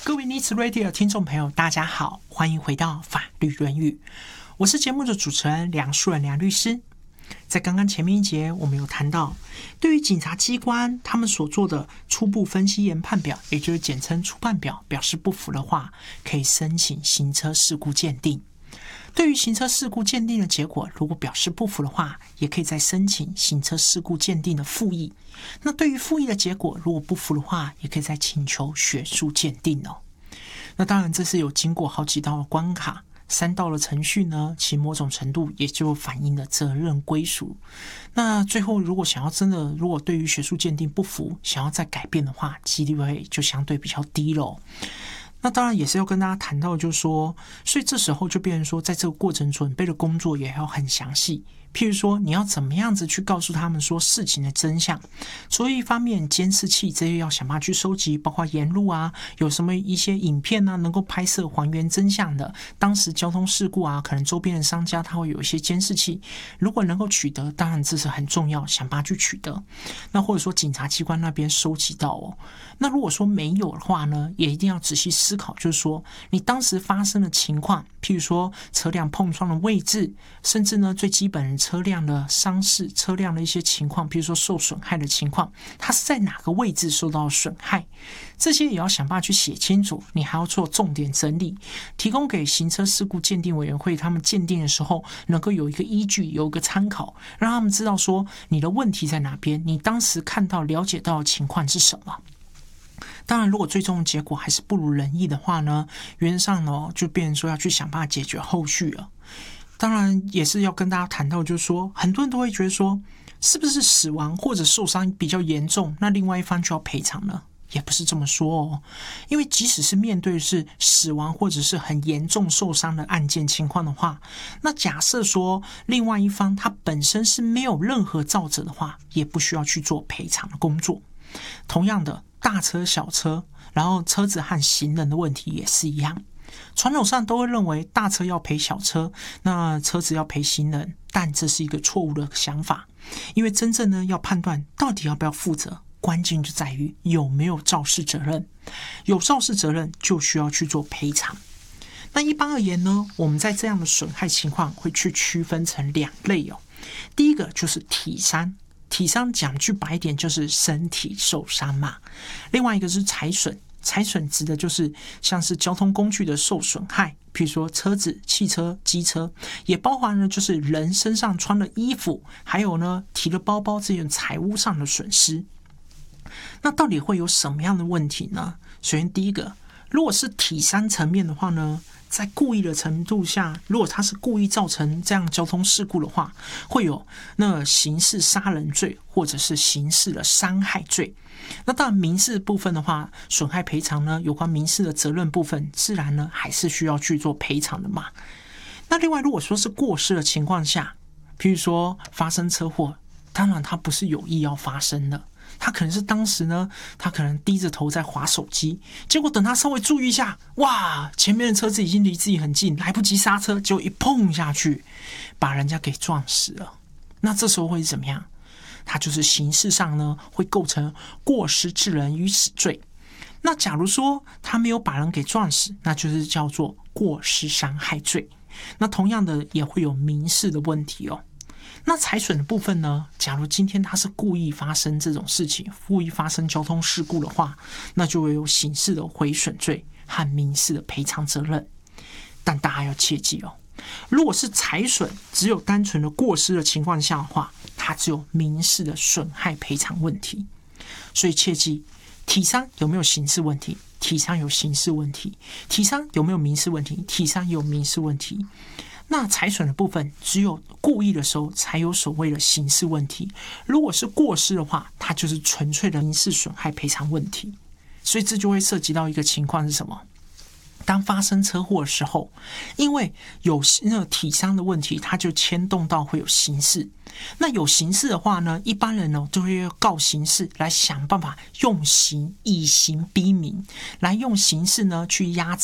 各位尼子 Radio 的听众朋友，大家好，欢迎回到法律论语，我是节目的主持人梁树人梁律师。在刚刚前面一节，我们有谈到，对于警察机关他们所做的初步分析研判表，也就是简称初判表，表示不服的话，可以申请行车事故鉴定。对于行车事故鉴定的结果，如果表示不服的话，也可以再申请行车事故鉴定的复议。那对于复议的结果，如果不服的话，也可以再请求学术鉴定哦。那当然，这是有经过好几道的关卡，3道的程序呢，其某种程度也就反映了责任归属。那最后，如果想要真的，如果对于学术鉴定不服，想要再改变的话，几率会就相对比较低咯。那当然也是要跟大家谈到，就是说，所以这时候就变成说，在这个过程准备的工作也要很详细。譬如说，你要怎么样子去告诉他们说事情的真相？所以一方面，监视器这些要想办法去收集，包括沿路啊，有什么一些影片啊，能够拍摄还原真相的。当时交通事故啊，可能周边的商家他会有一些监视器，如果能够取得，当然这是很重要，想办法去取得。那或者说警察机关那边收集到哦。那如果说没有的话呢，也一定要仔细思考，就是说你当时发生的情况，譬如说车辆碰撞的位置，甚至呢最基本的车辆的伤势、车辆的一些情况，譬如说受损害的情况，它是在哪个位置受到损害，这些也要想办法去写清楚。你还要做重点整理，提供给行车事故鉴定委员会他们鉴定的时候，能够有一个依据，有一个参考，让他们知道说你的问题在哪边，你当时看到、了解到的情况是什么。当然，如果最终的结果还是不如人意的话呢，原则上呢，就变成说要去想办法解决后续了。当然，也是要跟大家谈到，就是说，很多人都会觉得说，是不是死亡或者受伤比较严重，那另外一方就要赔偿呢？也不是这么说哦，因为即使是面对的是死亡或者是很严重受伤的案件情况的话，那假设说另外一方他本身是没有任何肇责的话，也不需要去做赔偿的工作。同样的，大车小车，然后车子和行人的问题也是一样。传统上都会认为大车要赔小车，那车子要赔行人，但这是一个错误的想法。因为真正呢要判断到底要不要负责，关键就在于有没有肇事责任。有肇事责任就需要去做赔偿。那一般而言呢，我们在这样的损害情况会去区分成2类哦。第一个就是体伤。体伤讲句白一点就是身体受伤嘛。另外一个是财损，财损指的就是像是交通工具的受损害，譬如说车子、汽车、机车，也包含了就是人身上穿的衣服，还有呢提了包包这种财务上的损失。那到底会有什么样的问题呢？首先第一个，如果是体伤层面的话呢，在故意的程度下，如果他是故意造成这样交通事故的话，会有那刑事杀人罪或者是刑事的伤害罪。那当然民事部分的话，损害赔偿呢，有关民事的责任部分，自然呢还是需要去做赔偿的嘛。那另外如果说是过失的情况下，譬如说发生车祸，当然他不是有意要发生的，他可能是当时呢，他可能低着头在滑手机，结果等他稍微注意一下，哇，前面的车子已经离自己很近，来不及刹车，就一碰下去，把人家给撞死了。那这时候会怎么样？他就是刑事上呢，会构成过失致人于死罪。那假如说他没有把人给撞死，那就是叫做过失伤害罪。那同样的也会有民事的问题哦。那财损的部分呢？假如今天他是故意发生这种事情，故意发生交通事故的话，那就会有刑事的毁损罪和民事的赔偿责任。但大家要切记哦，如果是财损只有单纯的过失的情况下的话，它只有民事的损害赔偿问题。所以切记，体伤有没有刑事问题？体伤有刑事问题。体伤有没有民事问题？体伤有民事问题。那财损的部分，只有故意的时候才有所谓的刑事问题。如果是过失的话，它就是纯粹的民事损害赔偿问题。所以这就会涉及到一个情况是什么？当发生车祸的时候，因为有那个体伤的问题，它就牵动到会有刑事。那有刑事的话呢，一般人呢就会告刑事来想办法用刑以刑逼民，来用刑事呢去压